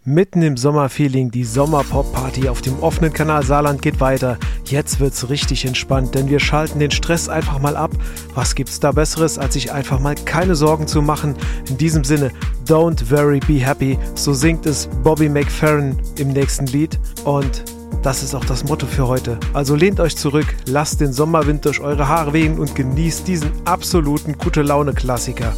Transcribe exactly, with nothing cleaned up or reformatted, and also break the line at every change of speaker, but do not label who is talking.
Mitten im Sommerfeeling, die Sommerpop-Party auf dem offenen Kanal Saarland geht weiter. Jetzt wird's richtig entspannt, denn wir schalten den Stress einfach mal ab. Was gibt's da Besseres, als sich einfach mal keine Sorgen zu machen? In diesem Sinne, don't worry, be happy. So singt es Bobby McFerrin im nächsten Lied. Und das ist auch das Motto für heute. Also lehnt euch zurück, lasst den Sommerwind durch eure Haare wehen und genießt diesen absoluten Gute-Laune-Klassiker.